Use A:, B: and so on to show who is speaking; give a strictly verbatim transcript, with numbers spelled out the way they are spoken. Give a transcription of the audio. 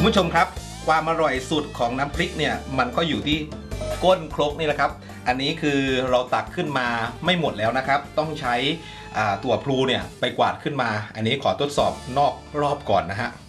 A: ผู้ชมครับความอร่อยสุดของน้ำพริกเนี่ยมันก็อยู่ที่ก้นครกนี่แหละครับอันนี้คือเราตักขึ้นมาไม่หมดแล้วนะครับต้องใช้ตัวพลูเนี่ยไปกวาดขึ้นมาอันนี้ขอทดสอบนอกรอบก่อนนะฮะ